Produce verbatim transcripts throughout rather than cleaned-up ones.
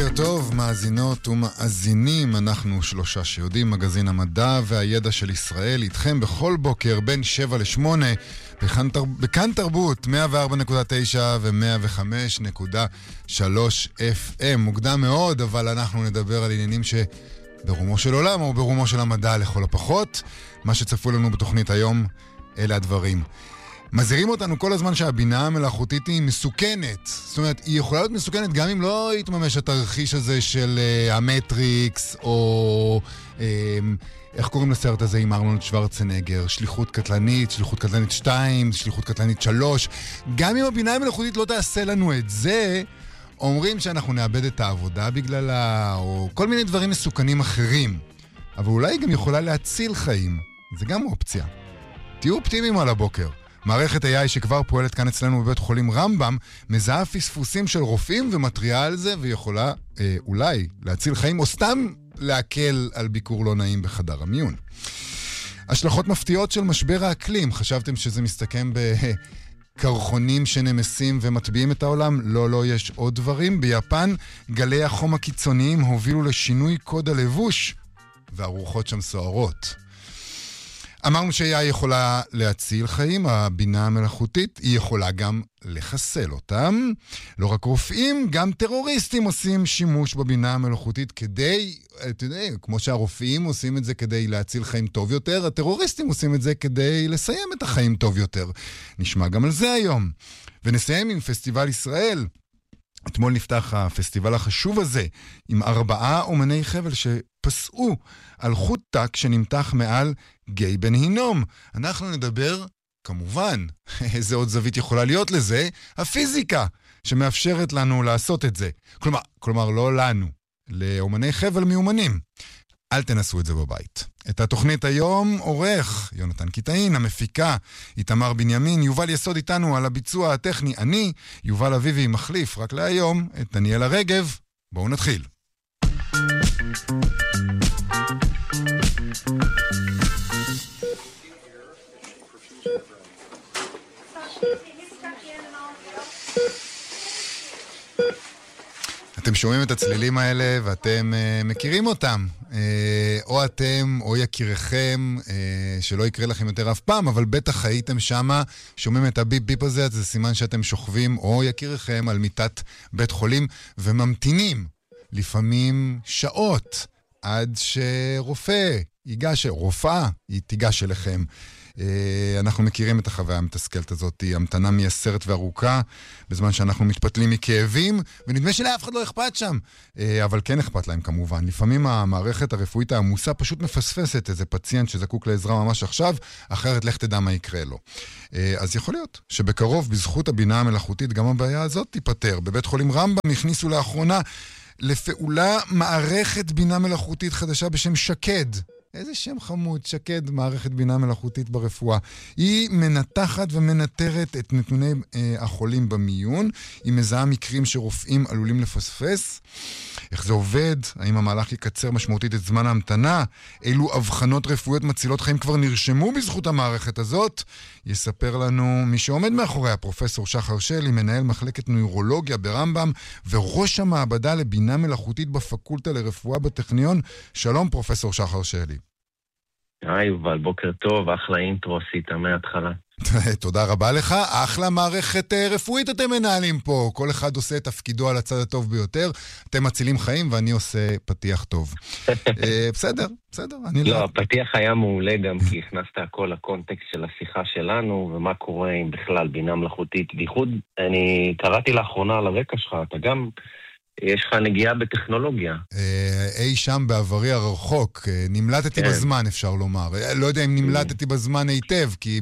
בוקר טוב, מאזינות ומאזינים, אנחנו שלושה שיודעים, מגזין המדע והידע של ישראל, איתכם בכל בוקר בין שבע לשמונה, בכאן, תר... בכאן תרבות, מאה וארבע נקודה תשע ו-מאה וחמש נקודה שלוש אף אם. מוקדם מאוד, אבל אנחנו נדבר על עניינים שברומו של עולם או ברומו של המדע לכל הפחות. מה שצפו לנו בתוכנית היום, אלה הדברים. מזהירים אותנו כל הזמן שהבינה המלאכותית היא מסוכנת. זאת אומרת, היא יכולה להיות מסוכנת גם אם לא יתממש התרחיש הזה של uh, המטריקס, או uh, איך קוראים לסרט הזה עם ארנולד שוורצנגר, שליחות קטלנית, שליחות קטלנית שתיים, שליחות קטלנית שלוש. גם אם הבינה המלאכותית לא תעשה לנו את זה, אומרים שאנחנו נאבד את העבודה בגללה, או כל מיני דברים מסוכנים אחרים. אבל אולי היא גם יכולה להציל חיים. זה גם אופציה. תהיו אופטימיים על הבוקר. מערכת איי איי שכבר פועלת כאן אצלנו בבית חולים רמב"ם, מזהה פספוסים של רופאים ומטריעה על זה, ויכולה אה, אולי להציל חיים, או סתם להקל על ביקור לא נעים בחדר המיון. השלכות מפתיעות של משבר האקלים, חשבתם שזה מסתכם בקרחונים שנמסים ומטביעים את העולם? לא, לא, יש עוד דברים. ביפן, גלי החום הקיצוניים הובילו לשינוי קוד הלבוש, והרוחות שם סוערות. אמרנו ש-איי איי יכולה להציל חיים, הבינה המלאכותית, היא יכולה גם לחסל אותם. לא רק רופאים, גם טרוריסטים עושים שימוש בבינה המלאכותית כדי, אתה יודע, כמו שהרופאים עושים את זה כדי להציל חיים טוב יותר, הטרוריסטים עושים את זה כדי לסיים את החיים טוב יותר. נשמע גם על זה היום. ונסיים עם פסטיבל ישראל. אתמול נפתח הפסטיבל החשוב הזה עם ארבעה אומני חבל שפסעו על חוט טק שנמתח מעל גיא בן הינום. אנחנו נדבר, כמובן, איזה עוד זווית יכולה להיות לזה, הפיזיקה שמאפשרת לנו לעשות את זה. כלומר, כלומר לא לנו, לאומני חבל מיומנים. אל תנסו את זה בבית. את התוכנית היום עורך יונתן קיטאין, המפיקה איתמר בנימין, יובל יסוד איתנו על הביצוע הטכני. אני, יובל אביבי, מחליף רק להיום את דניאל הרגב. בואו נתחיל. אתם שומעים את הצלילים האלה ואתם uh, מכירים אותם. Uh, או אתם או יקירכם, uh, שלא יקרה לכם יותר אף פעם, אבל בטח הייתם שמה, שומעים את הביפ ביפ הזה, זה סימן שאתם שוכבים או יקירכם על מיטת בית חולים וממתינים לפעמים שעות עד שרופא ייגש, רופאה היא תיגש אליכם. אנחנו מכירים את החוויה המתסכלת הזאת, היא המתנה מייסרת וארוכה, בזמן שאנחנו מתפתלים מכאבים, ונדמה שלאף אחד לא אכפת שם. אבל כן אכפת להם כמובן. לפעמים המערכת הרפואית העמוסה פשוט מפספסת איזה פציינט שזקוק לעזרה ממש עכשיו, אחרת לך תדע מה יקרה לו. אז יכול להיות שבקרוב, בזכות הבינה המלאכותית, גם הבעיה הזאת תיפטר. בבית חולים רמב"ם הכניסו לאחרונה לפעולה מערכת בינה מלאכותית חדשה בשם שקד. איזה שם חמוד, שקד, מערכת בינה מלאכותית ברפואה. היא מנתחת ומנטרת את נתוני אה, החולים במיון, היא מזהה מקרים שרופאים עלולים לפספס. איך זה עובד? האם המהלך יקצר משמעותית את זמן ההמתנה? אילו הבחנות רפואיות מצילות חיים כבר נרשמו בזכות המערכת הזאת? יספר לנו מי שעומד מאחוריה, פרופסור שחר שלי, מנהל מחלקת נוירולוגיה ברמב"ם, וראש המעבדה לבינה מלאכותית בפקולטה לרפואה בטכניון. שלום פרופסור שחר שלי. היי יובל, בוקר טוב, אחלה אינטרו עשית מההתחלה. תודה רבה לך, אחלה מערכת רפואית אתם מנהלים פה, כל אחד עושה את תפקידו על הצד הטוב ביותר, אתם מצילים חיים ואני עושה פתיח טוב. בסדר, בסדר. לא, הפתיח היה מעולה גם כי הכנסת הכל לקונטקסט של השיחה שלנו, ומה קורה עם בכלל בינה מלאכותית. בייחוד, אני קראתי לאחרונה על הרקע שלך, אתה גם... יש לך נגיעה בטכנולוגיה. אי שם בעברי הרחוק, נמלטתי בזמן אפשר לומר. לא יודע אם נמלטתי בזמן היטב, כי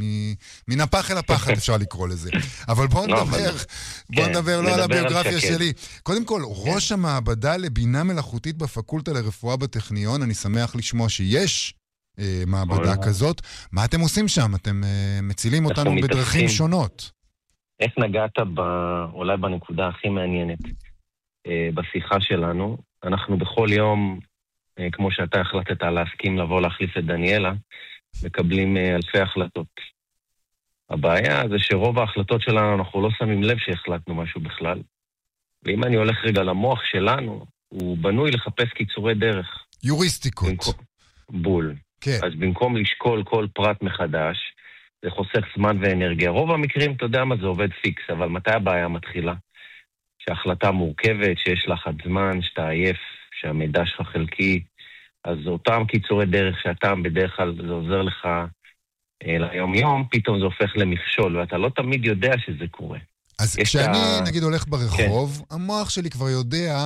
מן הפח אל הפחד אפשר לקרוא לזה. אבל בואו נדבר, בואו נדבר לא על הביוגרפיה שלי. קודם כל, ראש המעבדה לבינה מלאכותית בפקולטה לרפואה בטכניון, אני שמח לשמוע שיש מעבדה כזאת. מה אתם עושים שם? אתם מצילים אותנו בדרכים שונות. איך נגעת אולי בנקודה הכי מעניינת? בשיחה שלנו, אנחנו בכל יום, כמו שאתה החלטת להסכים לבוא להחליף את דניאלה, מקבלים אלפי החלטות. הבעיה זה שרוב ההחלטות שלנו אנחנו לא שמים לב שהחלטנו משהו בכלל, ואם אני הולך רגע למוח שלנו, הוא בנוי לחפש קיצורי דרך. יוריסטיקות. במקום, בול. כן. אז במקום לשקול כל פרט מחדש, זה חוסך זמן ואנרגיה. רוב המקרים, אתה יודע מה, זה עובד פיקס, אבל מתי הבעיה מתחילה? שההחלטה מורכבת, שיש לחץ זמן, שאתה עייף, שהמידע שלך חלקי, אז אותם קיצורי דרך שאתה בדרך כלל זה עוזר לך אה, ליום יום, פתאום זה הופך למכשול, ואתה לא תמיד יודע שזה קורה. אז כשאני, ה... נגיד, הולך ברחוב, כן. המוח שלי כבר יודע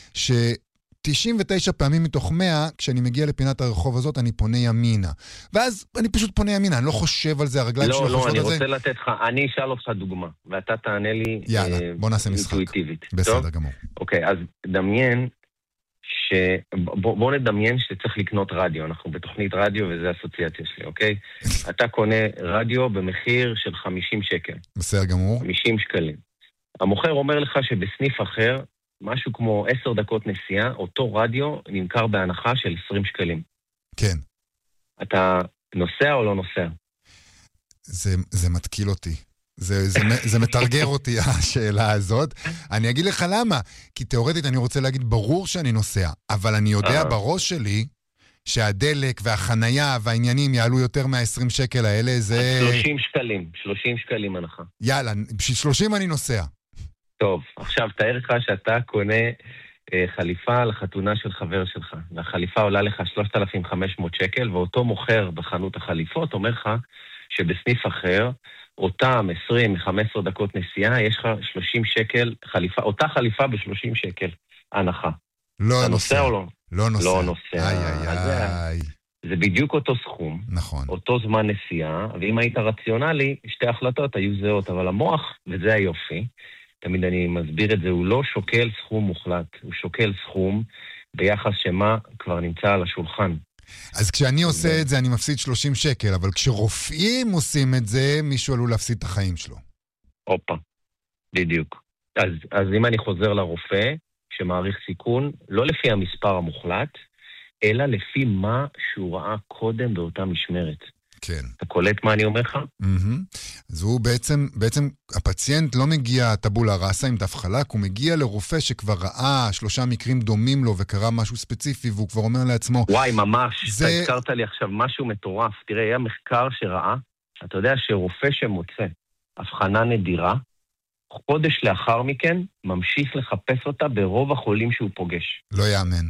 ש-תשעים ותשע פעמים מתוך מאה, כשאני מגיע לפינת הרחוב הזאת, אני פונה ימינה. ואז אני פשוט פונה ימינה, אני לא חושב על זה, הרגליים לא, שלו לא, חושבות אני על זה. רוצה לתת לך, אני אשאל אותך דוגמה, ואתה תענה לי יאללה, אה, בוא נעשה משחק. אינטואיטיבית. בסדר טוב? גמור. אוקיי, אז דמיין, ש... בוא, בוא נדמיין שצריך לקנות רדיו, אנחנו בתוכנית רדיו וזה האסוציאציה שלי, אוקיי? אתה קונה רדיו במחיר של חמישים שקל. בסדר גמור. חמישים שקלים. המוכר אומר לך שבסניף אחר, משהו כמו עשר דקות נסיעה, אותו רדיו נמכר בהנחה של עשרים שקלים. כן. אתה נוסע או לא נוסע? זה, זה מתקיל אותי. זה, זה, זה מתרגר אותי, השאלה הזאת. אני אגיד לך למה. כי תיאורטית אני רוצה להגיד, ברור שאני נוסע, אבל אני יודע בראש שלי שהדלק והחנייה והעניינים יעלו יותר מה-עשרים שקל האלה, זה... שלושים שקלים, שלושים שקלים הנחה. יאללה, בשביל שלושים אני נוסע. טוב, עכשיו תאר לך שאתה קונה אה, חליפה לחתונה של חבר שלך, והחליפה עולה לך שלושת אלפים וחמש מאות שקל, ואותו מוכר בחנות החליפות אומר לך שבסניף אחר, אותם עשרים חמש עשרה דקות נסיעה, יש לך שלושים שקל חליפה, אותה חליפה ב-שלושים שקל הנחה. לא אתה נוסע. נוסע או לא? לא נוסע. לא נוסע. איי, איי, איי. זה בדיוק אותו סכום. נכון. אותו זמן נסיעה, ואם היית רציונלי, שתי החלטות היו זהות, אבל המוח, וזה היופי, תמיד אני מסביר את זה, הוא לא שוקל סכום מוחלט, הוא שוקל סכום ביחס שמה כבר נמצא על השולחן. אז כשאני עושה את זה, אני מפסיד שלושים שקל, אבל כשרופאים עושים את זה, מישהו עלול להפסיד את החיים שלו. אופה, בדיוק. אז, אז אם אני חוזר לרופא, שמעריך סיכון, לא לפי המספר המוחלט, אלא לפי מה שהוא ראה קודם באותה משמרת. כן. אתה קולט מה אני אומר לך? Mm-hmm. אז הוא בעצם, בעצם הפציינט לא מגיע טבולה ראסה עם דף חלק, הוא מגיע לרופא שכבר ראה שלושה מקרים דומים לו וקרה משהו ספציפי, והוא כבר אומר לעצמו... וואי, ממש, זה... אתה הזכרת לי עכשיו משהו מטורף. תראה, היה מחקר שראה, אתה יודע שרופא שמוצא הבחנה נדירה, חודש לאחר מכן ממשיך לחפש אותה ברוב החולים שהוא פוגש. לא יאמן.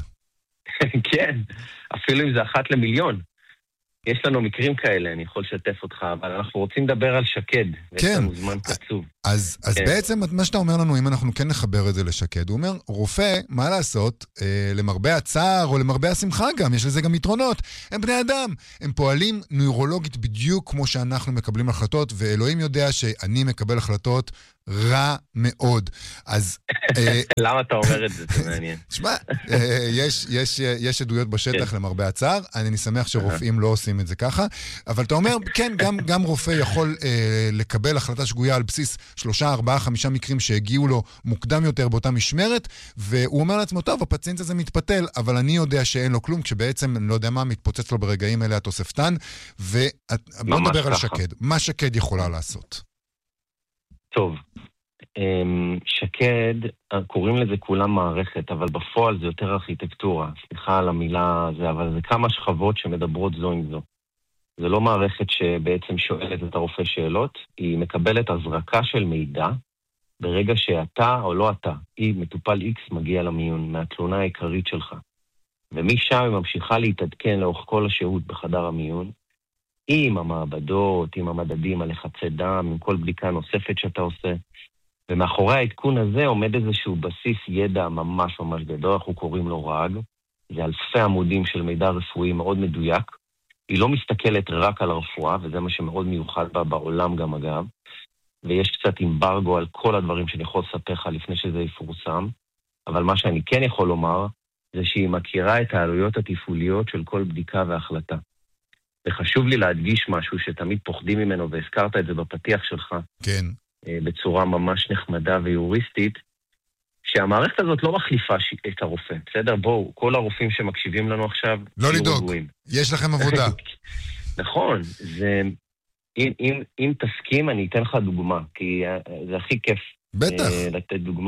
כן, אפילו אם זה אחת למיליון. יש לנו מקרים כאלה, אני יכול לשתף אותך, אבל אנחנו רוצים לדבר על שקד. כן. יש לנו זמן קצוב. אז, אז כן. בעצם מה שאתה אומר לנו, אם אנחנו כן נחבר את זה לשקד, הוא אומר, רופא, מה לעשות, אה, למרבה הצער או למרבה השמחה גם, יש לזה גם יתרונות. הם בני אדם, הם פועלים נוירולוגית בדיוק כמו שאנחנו מקבלים החלטות, ואלוהים יודע שאני מקבל החלטות רע מאוד. אז... למה אתה אומר את זה? זה מעניין. תשמע, יש, יש, יש עדויות בשטח למרבה הצער, אני שמח שרופאים לא עושים את זה ככה, אבל אתה אומר, כן, גם, גם רופא יכול אה, לקבל החלטה שגויה על בסיס שלושה, ארבעה, חמישה מקרים שהגיעו לו מוקדם יותר באותה משמרת, והוא אומר לעצמו, טוב, הפציינט הזה מתפתל, אבל אני יודע שאין לו כלום, כשבעצם, אני לא יודע מה, מתפוצץ לו ברגעים אלה התוספתן, ובוא נדבר על שקד. מה שקד יכולה לעשות? טוב, שקד, קוראים לזה כולם מערכת, אבל בפועל זה יותר ארכיטקטורה. סליחה על המילה הזה, אבל זה כמה שכבות שמדברות זו עם זו. זה לא מערכת שבעצם שואלת את הרופא שאלות, היא מקבלת הזרקה של מידע, ברגע שאתה או לא אתה, היא מטופל X מגיע למיון מהתלונה העיקרית שלך. ומשם היא ממשיכה להתעדכן לאורך כל השהות בחדר המיון, עם המעבדות, עם המדדים, הלחצי דם, עם כל בדיקה נוספת שאתה עושה. ומאחורי העדכון הזה עומד איזשהו בסיס ידע ממש ממש גדול, אנחנו קוראים לו רג. זה אלפי עמודים של מידע רפואי מאוד מדויק. היא לא מסתכלת רק על הרפואה, וזה מה שמאוד מיוחד בה בעולם גם אגב. ויש קצת אמברגו על כל הדברים שאני יכול לספר לך לפני שזה יפורסם. אבל מה שאני כן יכול לומר, זה שהיא מכירה את העלויות התפעוליות של כל בדיקה והחלטה. וחשוב לי להדגיש משהו שתמיד פוחדים ממנו, והזכרת את זה בפתיח שלך. כן. בצורה ממש נחמדה ויוריסטית, שהמערכת הזאת לא מחליפה את הרופא. בסדר? בואו, כל הרופאים שמקשיבים לנו עכשיו... לא לדאוג, יש לכם עבודה. נכון, זה... אם, אם, אם תסכים, אני אתן לך דוגמה, כי זה הכי כיף. בטח. לתת דוגמה.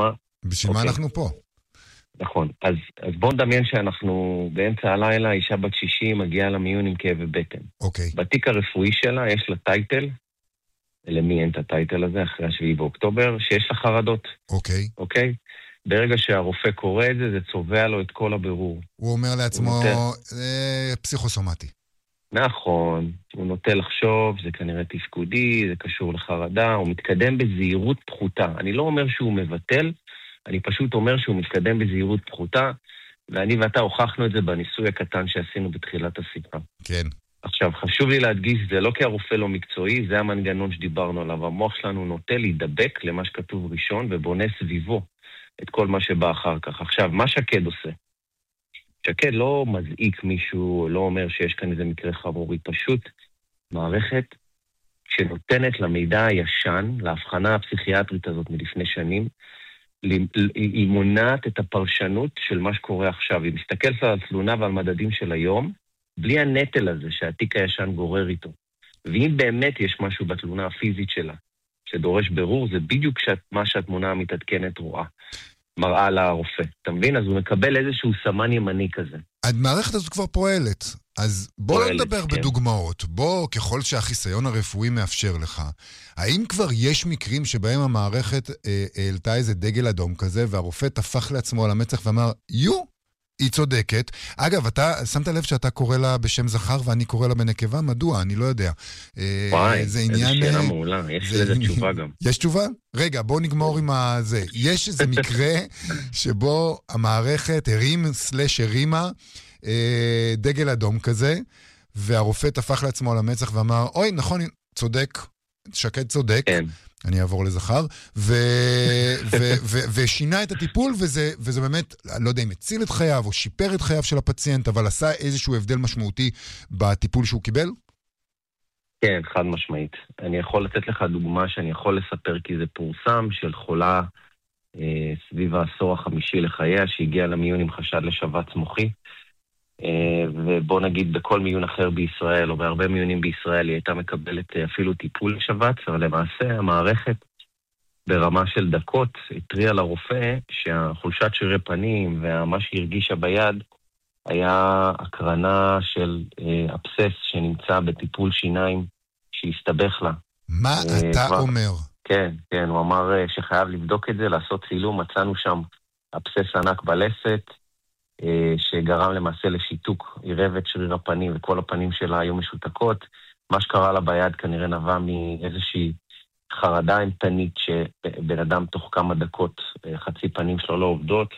בשביל מה אנחנו פה? נכון, אז, אז בואו נדמיין שאנחנו באמצע הלילה, אישה בת שישים מגיעה למיון עם כאבי בטן. אוקיי. בתיק הרפואי שלה יש לה טייטל, למי אין את הטייטל הזה אחרי השביעי באוקטובר, שיש לה חרדות. אוקיי. אוקיי? ברגע שהרופא קורא את זה, זה צובע לו את כל הבירור. הוא אומר לעצמו, הוא נוטה... אה, פסיכוסומטי. נכון, הוא נוטה לחשוב, זה כנראה תפקודי, זה קשור לחרדה, הוא מתקדם בזהירות פחותה. אני לא אומר שהוא מבטל, אני פשוט אומר שהוא מתקדם בזהירות פחותה, ואני ואתה הוכחנו את זה בניסוי הקטן שעשינו בתחילת השיחה. כן. עכשיו, חשוב לי להדגיש, זה לא כי הרופא לא מקצועי, זה המנגנון שדיברנו עליו. המוח שלנו נוטה להידבק למה שכתוב ראשון, ובונה סביבו את כל מה שבא אחר כך. עכשיו, מה שקד עושה? שקד לא מזעיק מישהו, לא אומר שיש כאן איזה מקרה חמורי, פשוט מערכת שנותנת למידע הישן, להבחנה הפסיכיאטרית הזאת מלפני שנים, היא מונעת את הפרשנות של מה שקורה עכשיו. היא מסתכלת על תלונה ועל מדדים של היום, בלי הנטל הזה שהתיק הישן גורר איתו. ואם באמת יש משהו בתלונה הפיזית שלה, שדורש ברור, זה בדיוק מה שהתמונה המתעדכנת רואה. מראה לרופא. אתה מבין? אז הוא מקבל איזשהו סמן ימני כזה. המערכת הזאת כבר פועלת. אז בוא לא נדבר בדוגמאות. בוא, ככל שהחיסיון הרפואי מאפשר לך, האם כבר יש מקרים שבהם המערכת העלתה איזה דגל אדום כזה, והרופא תפח לעצמו על המצח ואמר, יו, היא צודקת. אגב, אתה שמת לב שאתה קורא לה בשם זכר ואני קורא לה בנקבה? מדוע? אני לא יודע. וואי, איזה שאלה מעולה. יש לזה תשובה גם. יש תשובה? רגע, בוא נגמור עם הזה. יש איזה מקרה שבו המערכת הרים סלש הרימה דגל אדום כזה, והרופא תפח לעצמו על המצח ואמר, אוי, נכון, צודק, שקד צודק. כן. אני אעבור לזכר, ושינה את הטיפול, וזה באמת, לא יודע אם הציל את חייו, או שיפר את חייו של הפציינט, אבל עשה איזשהו הבדל משמעותי בטיפול שהוא קיבל? כן, חד משמעית. אני יכול לתת לך דוגמה שאני יכול לספר, כי זה פורסם של חולה אה, סביב העשור החמישי לחייה, שהגיעה למיון עם חשד לשבץ מוחי, ובוא נגיד בכל מיון אחר בישראל, או בהרבה מיונים בישראל, היא הייתה מקבלת אפילו טיפול לשבץ, אבל למעשה המערכת ברמה של דקות התריעה לרופא שהחולשת שרירי פנים ומה שהיא הרגישה ביד היה הקרנה של אבסס שנמצא בטיפול שיניים שהסתבך לה. מה אתה כבר... אומר? כן, כן, הוא אמר שחייב לבדוק את זה, לעשות צילום, מצאנו שם אבסס ענק בלסת, שגרם למעשה לשיתוק, עירבת שריר הפנים, וכל הפנים שלה היו משותקות. מה שקרה לה ביד כנראה נבע מאיזושהי חרדה אימתנית, שבן אדם תוך כמה דקות חצי פנים שלו לא עובדות,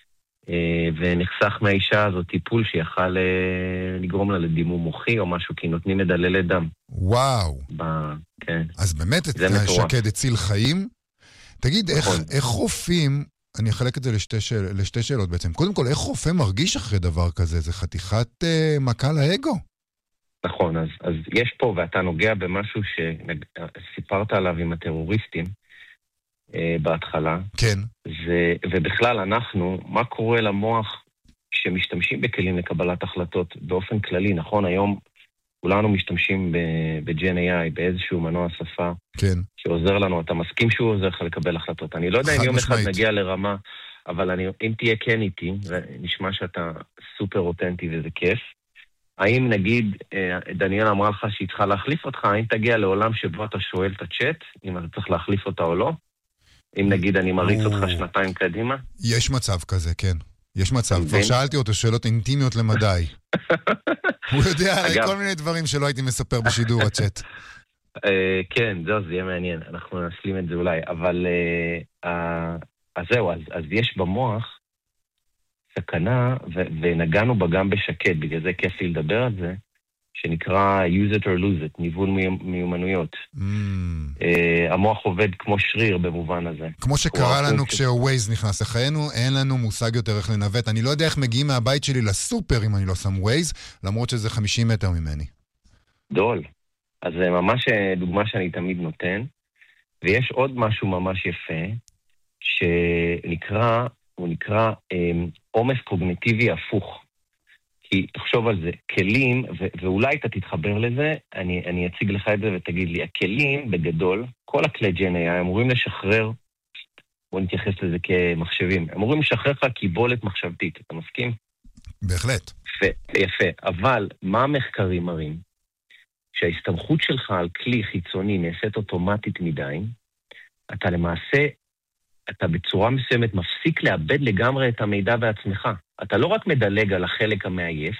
ונחסך מהאישה הזאת טיפול שיכל לגרום לה לדימום מוחי או משהו, כי נותנים מדללי דם. וואו. ב... כן. אז באמת שקד הציל חיים. תגיד, איך, איך רופאים, אני אחלק את זה לשתי, שאל, לשתי שאלות בעצם. קודם כל, איך רופא מרגיש אחרי דבר כזה? זה חתיכת אה, מכה לאגו. נכון, אז, אז יש פה, ואתה נוגע במשהו שסיפרת עליו עם הטרוריסטים אה, בהתחלה. כן. זה, ובכלל אנחנו, מה קורה למוח שמשתמשים בכלים לקבלת החלטות באופן כללי, נכון? היום כולנו משתמשים ב-ג'ן איי איי, באיזשהו מנוע שפה, כן. שעוזר לנו. אתה מסכים שהוא עוזר לך לקבל החלטות. אני לא יודע אם יום אחד נגיע לרמה, אבל אני, אם תהיה כן איתי, נשמע שאתה סופר אותנטי וזה כיף. האם נגיד, דניאל אמרה לך שהיא צריכה להחליף אותך, האם תגיע לעולם שבו אתה שואל את הצ'אט, אם אתה צריך להחליף אותה או לא? אם נגיד אני מריץ אותך שנתיים קדימה? יש מצב כזה, כן. יש מצב. כבר שאלתי אותו שאלות אינטימיות למדי. הוא יודע עליי כל מיני דברים שלא הייתי מספר בשידור הצ'אט. כן, זהו, זה יהיה מעניין. אנחנו נשלים את זה אולי. אבל אז זהו, אז יש במוח סכנה, ונגענו בה גם בשקט, בגלל זה כיף לי לדבר על זה, שנקרא use it or lose it, ניוון מיומנויות. Mm. Uh, המוח עובד כמו שריר במובן הזה. כמו שקרה לנו כשה-Waze נכנס לחיינו, אין לנו מושג יותר איך לנווט. אני לא יודע איך מגיעים מהבית שלי לסופר אם אני לא שם Waze, למרות שזה חמישים מטר ממני. דול. אז זה ממש דוגמה שאני תמיד נותן, ויש עוד משהו ממש יפה, שנקרא, הוא נקרא עומס קוגניטיבי הפוך. כי תחשוב על זה, כלים, ו- ואולי אתה תתחבר לזה, אני, אני אציג לך את זה ותגיד לי, הכלים בגדול, כל הכלי ג'ן איי איי אמורים לשחרר בוא נתייחס לזה כמחשבים. הם אמורים לשחרר לך קיבולת מחשבתית, אתה מסכים? בהחלט. יפה, יפה. אבל מה המחקרים מראים? שההסתמכות שלך על כלי חיצוני נעשית אוטומטית מדי, אתה למעשה, אתה בצורה מסוימת מפסיק לאבד לגמרי את המידע בעצמך. אתה לא רק מדלג על החלק המעייף,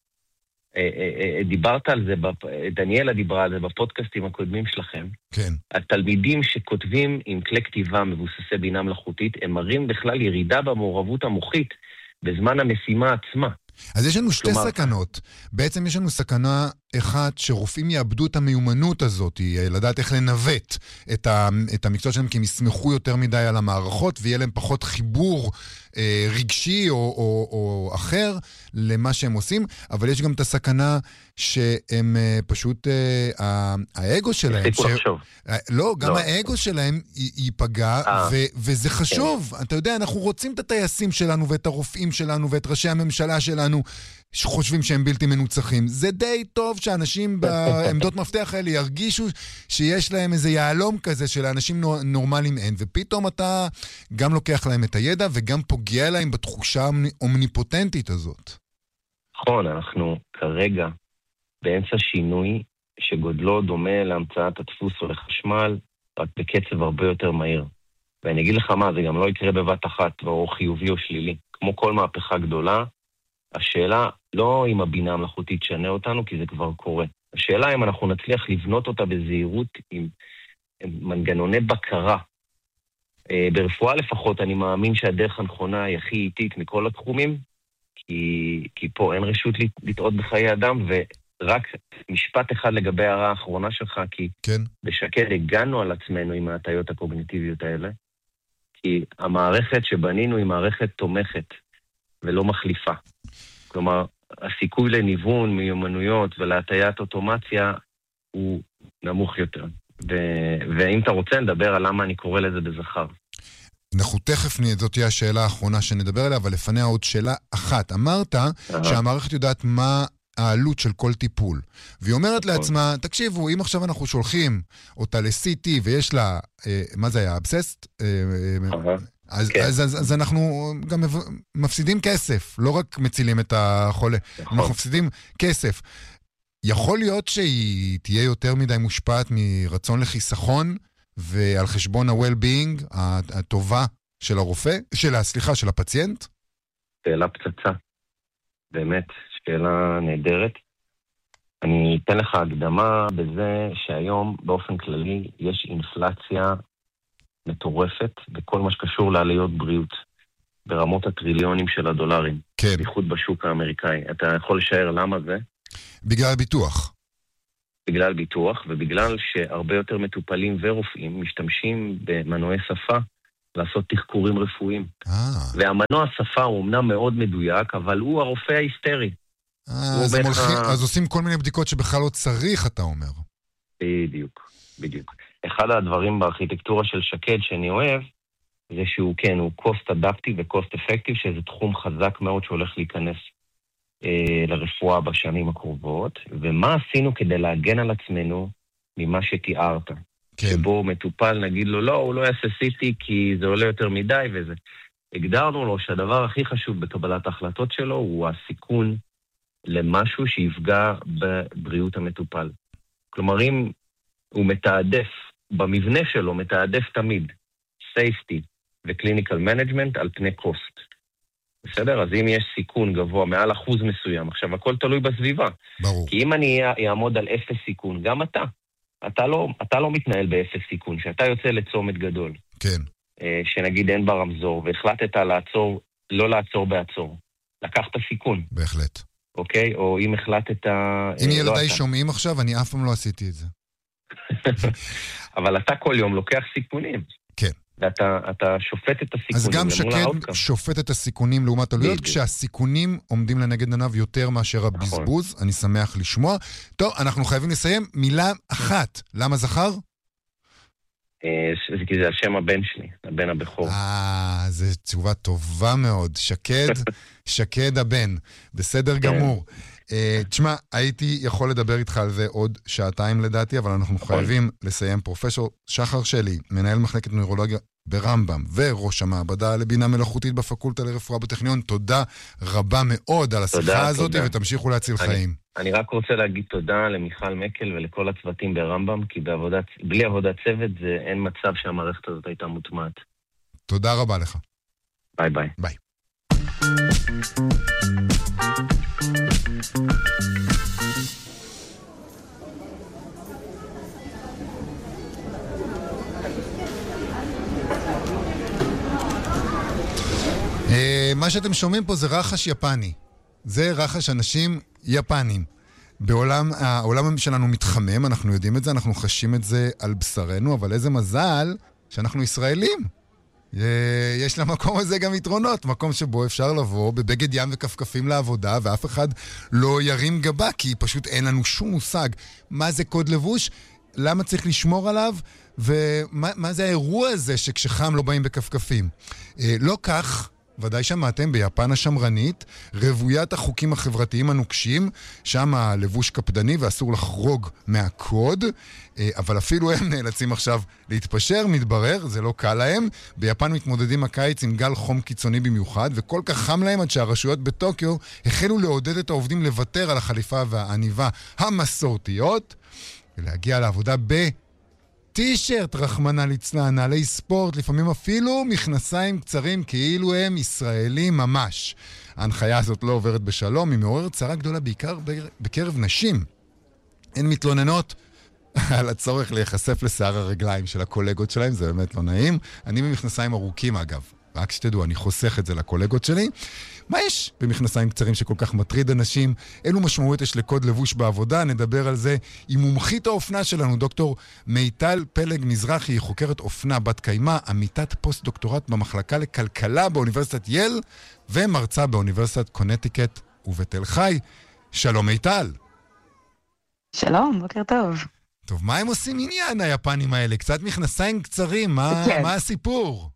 דיברת על זה, דניאלה דיברה על זה בפודקאסטים הקודמים שלכם. כן. התלמידים שכותבים עם כלי כתיבה מבוססי בינה מלאכותית, הם מראים בכלל ירידה במעורבות המוחית בזמן המשימה עצמה. אז יש לנו שתי כלומר... סכנות. בעצם יש לנו סכנה אחת שרופאים יאבדו את המיומנות הזאת, לדעת איך לנווט את, ה... את המקצוע שלהם, כי הם יסמכו יותר מדי על המערכות, ויהיה להם פחות חיבור אה, רגשי או, או, או אחר למה שהם עושים, אבל יש גם את הסכנה שהם אה, פשוט, אה, האגו שלהם... ש... אה, לא, גם לא. האגו שלהם י... ייפגע, ו... וזה חשוב. כן. אתה יודע, אנחנו רוצים את הטייסים שלנו, ואת הרופאים שלנו, ואת ראשי הממשלה שלנו, שחושבים שהם בלתי מנוצחים. זה די טוב שאנשים בעמדות מפתח האלה ירגישו שיש להם איזה יעלום כזה שלאנשים נורמליים אין, ופתאום אתה גם לוקח להם את הידע וגם פוגע להם בתחושה האומניפוטנטית הזאת. נכון, אנחנו כרגע באמצע שינוי שגודלו דומה להמצאת הדפוס או לחשמל, רק בקצב הרבה יותר מהיר. ואני אגיד לך מה, זה גם לא יקרה בבת אחת, או חיובי או שלילי. כמו כל מהפכה גדולה, השאלה לא אם הבינה המלאכותית תשנה אותנו, כי זה כבר קורה. השאלה אם אנחנו נצליח לבנות אותה בזהירות עם, עם מנגנוני בקרה. אה, ברפואה לפחות אני מאמין שהדרך הנכונה היא הכי איטית מכל התחומים, כי, כי פה אין רשות לטעות בחיי אדם, ורק משפט אחד לגבי הערה האחרונה שלך, כי כן. בשקד הגענו על עצמנו עם ההטיות הקוגניטיביות האלה, כי המערכת שבנינו היא מערכת תומכת ולא מחליפה. כלומר, הסיכוי לניוון, מיומנויות ולהטיית אוטומציה הוא נמוך יותר. ו- ואם אתה רוצה, נדבר על למה אני קורא לזה בזכר. אנחנו תכף, זאת תהיה השאלה האחרונה שנדבר עליה, אבל לפניה עוד שאלה אחת. אמרת שהמערכת יודעת מה העלות של כל טיפול. והיא אומרת לעצמה, תקשיבו, אם עכשיו אנחנו שולחים אותה ל-סי טי ויש לה, מה זה היה, אבססט? אז, כן. אז, אז, אז אנחנו גם מפסידים כסף, לא רק מצילים את החולה, נכון. אנחנו מפסידים כסף. יכול להיות שהיא תהיה יותר מדי מושפעת מרצון לחיסכון, ועל חשבון ה-well-being, הטובה של הרופא, של, סליחה, של הפציינט? שאלה פצצה. באמת, שאלה נהדרת. אני אתן לך הקדמה בזה שהיום באופן כללי יש אינפלציה מטורפת בכל מה שקשור לעליות בריאות, ברמות הטריליונים של הדולרים. כן. בייחוד בשוק האמריקאי. אתה יכול לשער למה זה? בגלל ביטוח. בגלל ביטוח, ובגלל שהרבה יותר מטופלים ורופאים משתמשים במנועי שפה לעשות תחקורים רפואיים. אה. והמנוע שפה הוא אמנם מאוד מדויק, אבל הוא הרופא ההיסטרי. אה, אז, הם הולכים, ה... אז עושים כל מיני בדיקות שבכלל לא צריך, אתה אומר. בדיוק, בדיוק. אחד הדברים בארכיטקטורה של שקד שאני אוהב, זה שהוא כן, הוא cost adaptive ו-cost effective, שזה תחום חזק מאוד שהולך להיכנס אה, לרפואה בשנים הקרובות, ומה עשינו כדי להגן על עצמנו ממה שתיארת. כן. שבו מטופל נגיד לו, לא, הוא לא יעשה סיטי כי זה עולה יותר מדי וזה. הגדרנו לו שהדבר הכי חשוב בקבלת ההחלטות שלו הוא הסיכון למשהו שיפגע בבריאות המטופל. כלומר, אם הוא מתעדף, במבנה שלו מתעדף תמיד safety ו-clinical management על פני cost. בסדר? אז אם יש סיכון גבוה מעל אחוז מסוים, עכשיו הכל תלוי בסביבה. ברור. כי אם אני אעמוד על אפס סיכון, גם אתה, אתה לא, אתה לא מתנהל באפס סיכון, שאתה יוצא לצומת גדול. כן. שנגיד אין ברמזור, והחלטת לעצור, לא לעצור בעצור. לקחת סיכון. בהחלט. אוקיי? או אם החלטת... אם ילדיי שומעים עכשיו, אני אף פעם לא עשיתי את זה. אבל אתה כל יום לוקח סיכונים. כן. ואתה אתה שופט את הסיכונים. אז גם שקד שופט את הסיכונים לעומת עלויות, כשהסיכונים עומדים לנגד עיניו יותר מאשר הבזבוז. אני שמח לשמוע. טוב, אנחנו חייבים לסיים. מילה אחת. למה זכר? כי זה על שם הבן שלי, הבן הבכור. אה, זו תשובה טובה מאוד. שקד, שקד הבן. בסדר גמור. תשמע, הייתי יכול לדבר איתך על זה עוד שעתיים לדעתי, אבל אנחנו חייבים לסיים. פרופסור שחר שלי, מנהל מחלקת נוירולוגיה ברמב"ם, וראש המעבדה לבינה מלאכותית בפקולטה לרפואה בטכניון. תודה רבה מאוד על השיחה תודה, הזאת, תודה. ותמשיכו להציל אני, חיים. אני רק רוצה להגיד תודה למיכל מקל ולכל הצוותים ברמב"ם, כי בעבודת, בלי עבודת צוות זה אין מצב שהמערכת הזאת הייתה מוטמעת. תודה רבה לך. ביי ביי. ביי. מה שאתם שומעים פה זה רחש יפני. זה רחש אנשים יפנים. בעולם, העולם שלנו מתחמם, אנחנו יודעים את זה, אנחנו חשים את זה על בשרנו, אבל איזה מזל שאנחנו ישראלים. יש למקום הזה גם יתרונות, מקום שבו אפשר לבוא בבגד ים וכפכפים לעבודה, ואף אחד לא ירים גבה, כי פשוט אין לנו שום מושג מה זה קוד לבוש, למה צריך לשמור עליו, ומה מה זה האירוע הזה שכשחם לא באים בכפכפים. לא כך, ודאי שמעתם, ביפן השמרנית, רוויית החוקים החברתיים הנוקשים, שם הלבוש קפדני ואסור לחרוג מהקוד, אבל אפילו הם נאלצים עכשיו להתפשר, מתברר, זה לא קל להם. ביפן מתמודדים הקיץ עם גל חום קיצוני במיוחד, וכל כך חם להם עד שהרשויות בטוקיו החלו לעודד את העובדים לוותר על החליפה והעניבה המסורתיות, ולהגיע לעבודה ב... טישרט, רחמנא ליצלן, נעלי ספורט, לפעמים אפילו מכנסיים קצרים כאילו הם ישראלים ממש. ההנחיה הזאת לא עוברת בשלום, היא מעוררת צרה גדולה בעיקר בקרב נשים. הן מתלוננות על הצורך להיחשף לשיער הרגליים של הקולגות שלהם, זה באמת לא נעים. אני במכנסיים ארוכים אגב, רק שתדעו, אני חוסך את זה לקולגות שלי. מה יש במכנסיים קצרים שכל כך מטריד אנשים? אילו משמעויות יש לקוד לבוש בעבודה? נדבר על זה עם מומחית האופנה שלנו, דוקטור מיטל פלג מזרחי, חוקרת אופנה בת קיימה, עמיתת פוסט דוקטורט במחלקה לכלכלה באוניברסיטת יל, ומרצה באוניברסיטת קונטיקט ובתל חי. שלום מיטל. שלום, בוקר טוב. טוב, מה הם עושים עניין היפנים האלה? קצת מכנסיים קצרים, מה, כן. מה הסיפור?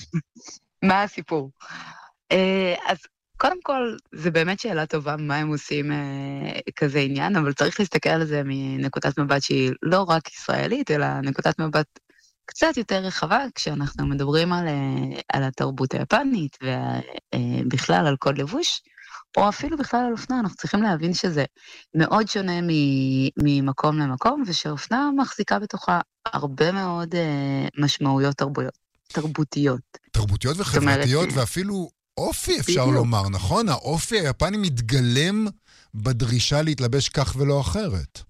מה הסיפור? אז קודם כל, זה באמת שאלה טובה מה הם עושים כזה עניין, אבל צריך להסתכל על זה מנקודת מבט שהיא לא רק ישראלית, אלא נקודת מבט קצת יותר רחבה, כשאנחנו מדברים על, על התרבות היפנית, ובכלל על קוד לבוש, או אפילו בכלל על אופנה, אנחנו צריכים להבין שזה מאוד שונה ממקום למקום, ושאופנה מחזיקה בתוכה הרבה מאוד משמעויות תרבויות, תרבותיות. תרבותיות וחברתיות, אומרת, ואפילו אופי אפשר בדיוק. לומר, נכון? האופי היפני מתגלם בדרישה להתלבש כך ולא אחרת.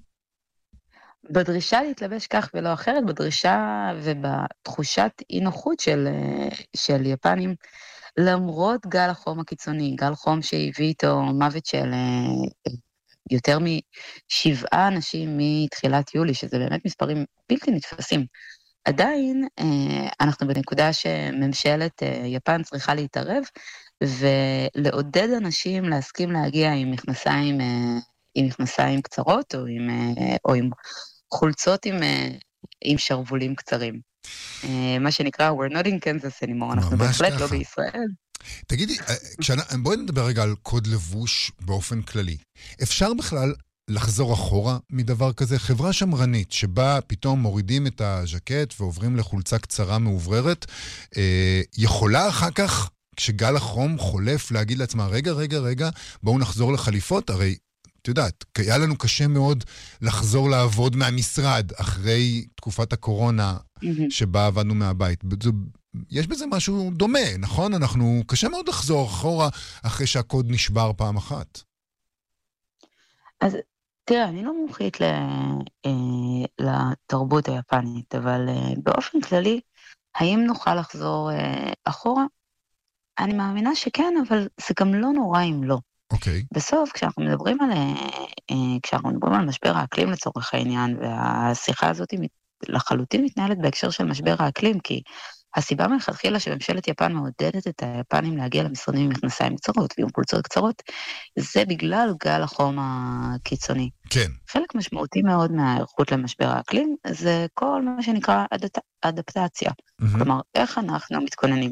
בדרישה להתלבש כך ולא אחרת, בדרישה ובתחושת אי נוחות של, של יפנים, למרות גל החום הקיצוני, גל חום שהביא איתו מוות של יותר משבעה אנשים מתחילת יולי, שזה באמת מספרים בלתי נתפסים. עדיין אנחנו בנקודה שממשלת יפן צריכה להתערב, ולעודד אנשים להסכים להגיע עם מכנסיים, עם מכנסיים קצרות, או עם, או עם חולצות עם, עם שרבולים קצרים. מה שנקרא, we're not in Kansas anymore, אנחנו בהחלט לא בישראל. תגידי, בואי נדבר רגע על קוד לבוש באופן כללי. אפשר בכלל לחזור אחורה מדבר כזה? חברה שמרנית שבה פתאום מורידים את הז'קט ועוברים לחולצה קצרה מעובררת, יכולה אחר כך, כשגל החום חולף, להגיד לעצמה, רגע, רגע, רגע, בואו נחזור לחליפות? הרי את יודעת, היה לנו קשה מאוד לחזור לעבוד מהמשרד אחרי תקופת הקורונה שבה עבדנו מהבית. יש בזה משהו דומה, נכון? אנחנו קשה מאוד לחזור אחורה אחרי שהקוד נשבר פעם אחת. אז תראה, אני לא מומחית לתרבות היפנית, אבל באופן כללי, האם נוכל לחזור אחורה? אני מאמינה שכן, אבל זה גם לא נורא אם לא. אוקיי. בסוף, כשאנחנו מדברים על, כשאנחנו מדברים על משבר האקלים לצורך העניין, והשיחה הזאת לחלוטין מתנהלת בהקשר של משבר האקלים, כי הסיבה מלכתחילה שממשלת יפן מעודדת את היפנים להגיע למשרדים עם מכנסיים קצרות ועם חולצות קצרות, זה בגלל גל החום הקיצוני. כן. חלק משמעותי מאוד מההיערכות למשבר האקלים, זה כל מה שנקרא אדפ... אדפטציה. Mm-hmm. כלומר, איך אנחנו מתכוננים.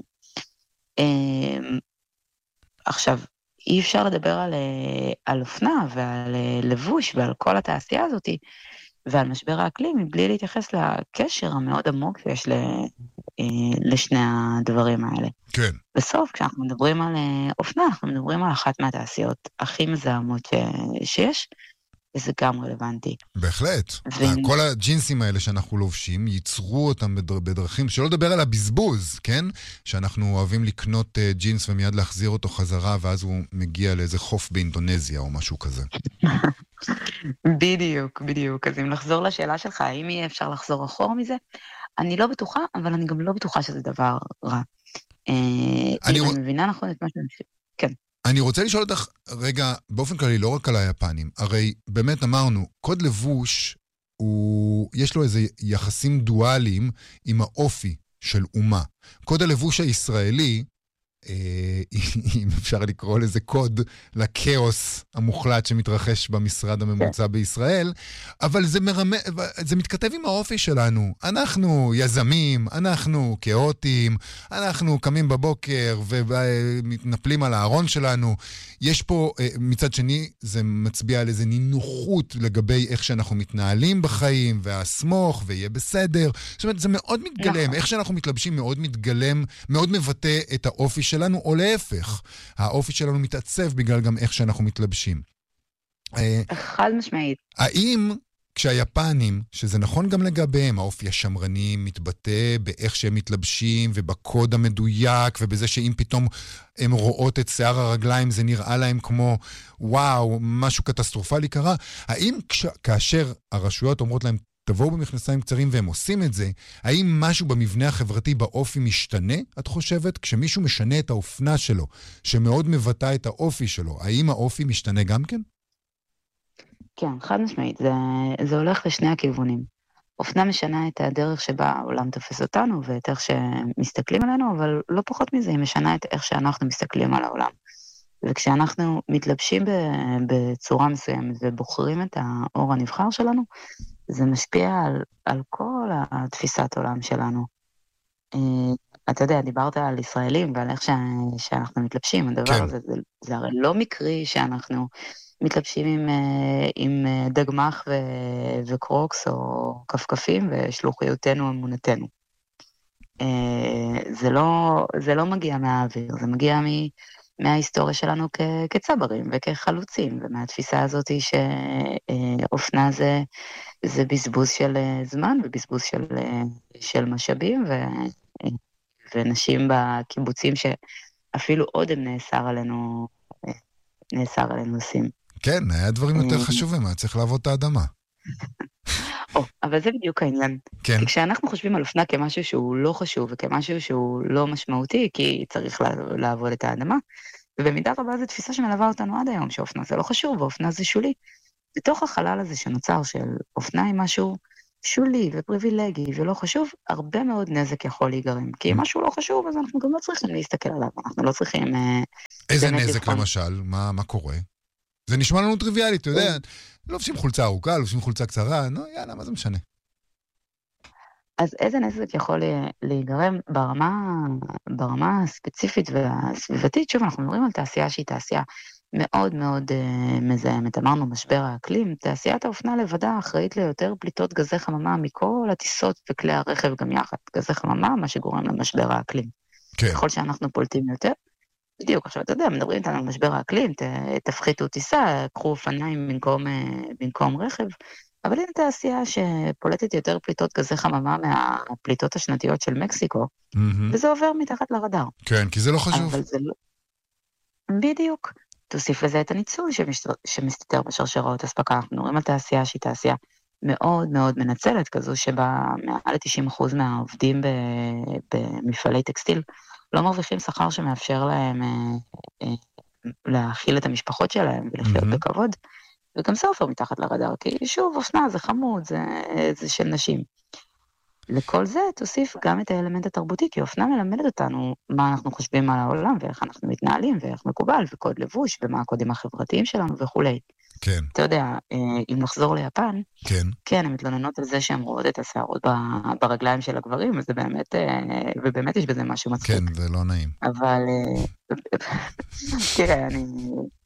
עכשיו, אי אפשר לדבר על, על אופנה ועל לבוש ועל כל התעשייה הזאת, ועל משבר האקלים, מבלי להתייחס לקשר המאוד עמוק שיש ל, לשני הדברים האלה. כן. בסוף, כשאנחנו מדברים על אופנה, אנחנו מדברים על אחת מהתעשיות הכי מזהמות ש- שיש, וזה גם רלוונטי. בהחלט. ו- כל הג'ינסים האלה שאנחנו לובשים, ייצרו אותם בדר- בדרכים, שלא לדבר על הבזבוז, כן? שאנחנו אוהבים לקנות uh, ג'ינס ומיד להחזיר אותו חזרה, ואז הוא מגיע לאיזה חוף באינדונזיה או משהו כזה. בדיוק, בדיוק. אז אם לחזור לשאלה שלך, האם יהיה אפשר לחזור אחורה מזה? אני לא בטוחה, אבל אני גם לא בטוחה שזה דבר רע. אני רוצ... מבינה נכון את מה שאני... כן. אני רוצה לשאול אותך, רגע, באופן כללי, לא רק על היפנים, הרי באמת אמרנו, קוד לבוש, הוא... יש לו איזה יחסים דואליים עם האופי של אומה. קוד הלבוש הישראלי, אם אפשר לקרוא לזה קוד לקאוס המוחלט שמתרחש במשרד הממוצע בישראל, אבל זה מרמה, זה מתכתב עם האופי שלנו. אנחנו יזמים, אנחנו כאוטים, אנחנו קמים בבוקר ומתנפלים על הארון שלנו. יש פה, מצד שני, זה מצביע על איזה נינוחות לגבי איך שאנחנו מתנהלים בחיים, והסמוך, ויהיה בסדר. זאת אומרת, זה מאוד מתגלם. איך שאנחנו מתלבשים מאוד מתגלם, מאוד מבטא את האופי שלנו. שלנו, או להפך, האופי שלנו מתעצב בגלל גם איך שאנחנו מתלבשים. חד משמעית. האם כשהיפנים, שזה נכון גם לגביהם, האופי השמרני מתבטא באיך שהם מתלבשים, ובקוד המדויק, ובזה שאם פתאום הם רואות את שיער הרגליים, זה נראה להם כמו, וואו, משהו קטסטרופלי קרה, האם כש, כאשר הרשויות אומרות להם, תבואו במכנסיים קצרים והם עושים את זה, האם משהו במבנה החברתי באופי משתנה, את חושבת? כשמישהו משנה את האופנה שלו, שמאוד מבטא את האופי שלו, האם האופי משתנה גם כן? כן, חד משמעית, זה, זה הולך לשני הכיוונים. אופנה משנה את הדרך שבה העולם תופס אותנו, ואת איך שמסתכלים עלינו, אבל לא פחות מזה, היא משנה את איך שאנחנו מסתכלים על העולם. וכשאנחנו מתלבשים בצורה מסוימת, ובוחרים את האור הנבחר שלנו, זה משפיע על, על כל התפיסת עולם שלנו. אתה יודע, דיברת על ישראלים ועל איך ש, שאנחנו מתלבשים, הדבר כן. הזה, זה, זה הרי לא מקרי שאנחנו מתלבשים עם, עם דגמח ו, וקרוקס או כפכפים ושלוחיותנו אמונתנו. זה לא, זה לא מגיע מהאוויר, זה מגיע מ... מההיסטוריה שלנו כ- כצברים וכחלוצים, ומהתפיסה הזאת שאופנה זה, זה בזבוז של זמן ובזבוז של, של משאבים, ו, ונשים בקיבוצים שאפילו עוד הם נאסר עלינו, נאסר עלינו עושים. כן, היה דברים יותר חשובים, היה צריך לעבוד את האדמה. או, אבל זה בדיוק העניין. כן. כי כשאנחנו חושבים על אופנה כמשהו שהוא לא חשוב, וכמשהו שהוא לא משמעותי, כי צריך לעבוד את האדמה, ובמידה רבה זו תפיסה שמלווה אותנו עד היום, שאופנה זה לא חשוב, ואופנה זה שולי. בתוך החלל הזה שנוצר של אופנה היא משהו שולי ופריבילגי ולא חשוב, הרבה מאוד נזק יכול להיגרם. כי אם משהו לא חשוב, אז אנחנו גם לא צריכים להסתכל עליו, אנחנו לא צריכים... איזה נזק למשל? מה, מה קורה? זה נשמע לנו טריוויאלי, אתה יודע, לובשים חולצה ארוכה, לובשים חולצה קצרה, נו, יאללה, מה זה משנה? אז איזה נזק יכול להיגרם ברמה, ברמה הספציפית והסביבתית? שוב, אנחנו מדברים על תעשייה שהיא תעשייה מאוד מאוד uh, מזהמת. אמרנו משבר האקלים, תעשיית האופנה לבדה אחראית ליותר פליטות גזי חממה מכל הטיסות וכלי הרכב גם יחד. גזי חממה, מה שגורם למשבר האקלים. כן. ככל שאנחנו פולטים יותר, בדיוק, עכשיו אתה יודע, מדברים איתנו על משבר האקלים, ת, תפחיתו טיסה, קחו אופניים במקום, במקום רכב, אבל הנה תעשייה שפולטת יותר פליטות גזי חממה מהפליטות השנתיות של מקסיקו, mm-hmm. וזה עובר מתחת לרדאר. כן, כי זה לא חשוב. אבל זה לא... בדיוק. תוסיף לזה את הניצול שמסתתר, שמסתתר בשרשראות הספקה. אנחנו רואים על תעשייה שהיא תעשייה מאוד מאוד מנצלת, כזו שבה מעל ל-תשעים אחוז מהעובדים במפעלי טקסטיל, לא מרוויחים שכר שמאפשר להם אה, אה, להכיל את המשפחות שלהם ולחיות mm-hmm. בכבוד, וגם זה עובר מתחת לרדאר, כי שוב, אופנה זה חמוד, זה, זה של נשים. לכל זה תוסיף גם את האלמנט התרבותי, כי אופנה מלמדת אותנו מה אנחנו חושבים על העולם, ואיך אנחנו מתנהלים, ואיך מקובל, וקוד לבוש, ומה הקודים החברתיים שלנו וכולי. כן. אתה יודע, אם נחזור ליפן, כן, כן, הן מתלוננות על זה שהן רואות את השערות ברגליים של הגברים, וזה באמת, ובאמת יש בזה משהו מצחיק. כן, זה לא נעים. אבל, תראה, אני,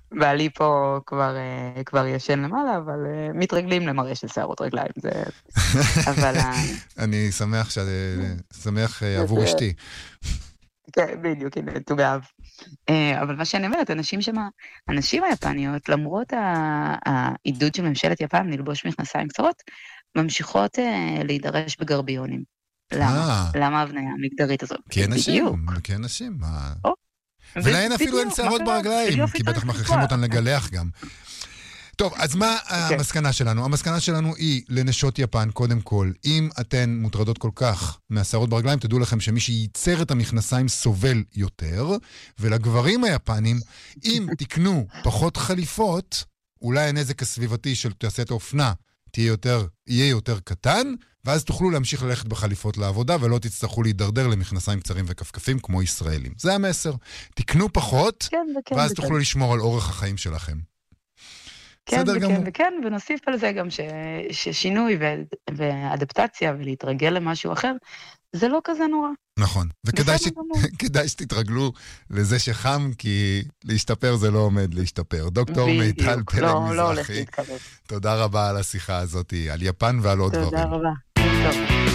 בעלי פה כבר, אה, כבר ישן למעלה, אבל אה, מתרגלים למראה של שערות רגליים. זה... אבל... אני שמח, ש... שמח אה, עבור אשתי. כן, בדיוק, הנה, ט"ו באב. אה, אבל מה שאני אומרת, אנשים שמה, הנשים היפניות, למרות ה- העידוד של ממשלת יפן ללבוש מכנסיים קצרות, ממשיכות אה, להידרש בגרביונים. למה? אה. למה ההבניה המגדרית הזאת? כי הן נשים, בדיוק. כי הן נשים. מה? או, ולהן אפילו אין בדיוק, שערות מה קרה? ברגליים, יופי, כי בטח צריך מכריחים לקבוע. אותן לגלח גם. טוב, אז מה המסקנה שלנו? המסקנה שלנו היא לנשות יפן, קודם כל, אם אתן מוטרדות כל כך מהשערות ברגליים, תדעו לכם שמי שייצר את המכנסיים סובל יותר, ולגברים היפנים, אם תקנו פחות חליפות, אולי הנזק הסביבתי של תעשיית האופנה תהיה יותר, יהיה יותר קטן, ואז תוכלו להמשיך ללכת בחליפות לעבודה, ולא תצטרכו להידרדר למכנסיים קצרים וכפכפים כמו ישראלים. זה המסר. תקנו פחות, כן, וכן, ואז וכן. תוכלו לשמור על אורח החיים שלכם. כן, בסדר וכן, גמור. וכן, ונוסיף על זה גם ש, ששינוי ו, ואדפטציה ולהתרגל למשהו אחר, זה לא כזה נורא. נכון, וכדאי בסדר ש... גמור. כדאי שתתרגלו לזה שחם, כי להשתפר זה לא עומד להשתפר. דוקטור בדיוק, מיטל פלג לא, לא הולך מזרחי, להתקרב. תודה רבה על השיחה הזאת, על יפן ועל עוד דברים. תודה רבה. טוב.